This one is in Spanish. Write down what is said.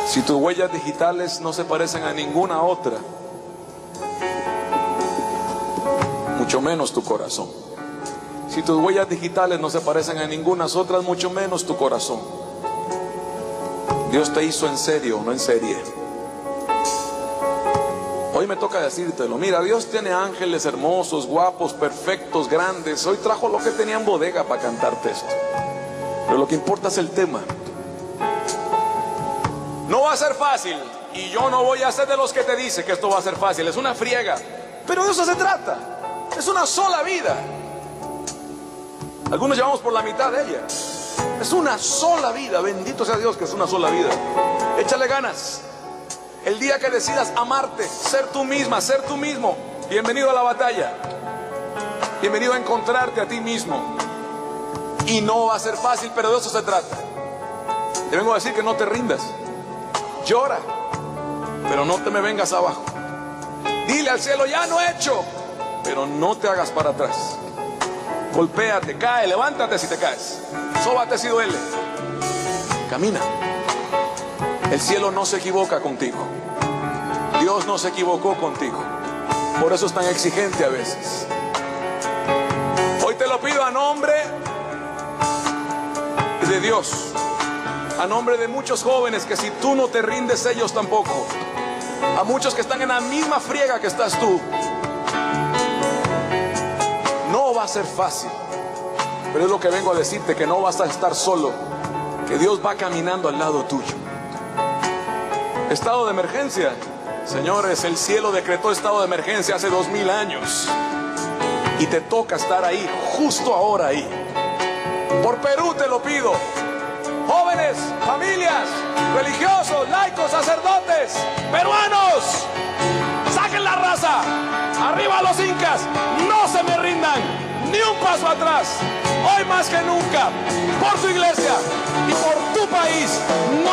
Si tus huellas digitales no se parecen a ninguna otra, mucho menos tu corazón. Si tus huellas digitales no se parecen a ninguna otras, mucho menos tu corazón. Dios te hizo en serio, no en serie. Hoy me toca decírtelo. Mira, Dios tiene ángeles hermosos, guapos, perfectos, grandes. Hoy trajo lo que tenía en bodega para cantarte esto. Pero lo que importa es el tema. No va a ser fácil, y yo no voy a ser de los que te dice que esto va a ser fácil. Es una friega, pero de eso se trata. Es una sola vida. Algunos llevamos por la mitad de ella. Es una sola vida. Bendito sea Dios que es una sola vida. Échale ganas. El día que decidas amarte, ser tú misma, ser tú mismo, bienvenido a la batalla. Bienvenido a encontrarte a ti mismo. Y no va a ser fácil, pero de eso se trata. Te vengo a decir que no te rindas. Llora, pero no te me vengas abajo. Dile al cielo, ya no he hecho, pero no te hagas para atrás. Golpéate, cae, levántate si te caes. Sóbate si duele. Camina. El cielo no se equivoca contigo. Dios no se equivocó contigo. Por eso es tan exigente a veces. Hoy te lo pido a nombre de Dios, a nombre de muchos jóvenes que si tú no te rindes, ellos tampoco. A muchos que están en la misma friega que estás tú. No va a ser fácil, pero es lo que vengo a decirte, que no vas a estar solo, que Dios va caminando al lado tuyo. Estado de emergencia. Señores, el cielo decretó estado de emergencia hace 2000 años. Y te toca estar ahí, justo ahora ahí. Por Perú te lo pido. Jóvenes, familias, religiosos, laicos, sacerdotes, peruanos, saquen la raza, arriba los incas, no se me rindan, ni un paso atrás. Hoy más que nunca, por su iglesia y por tu país, no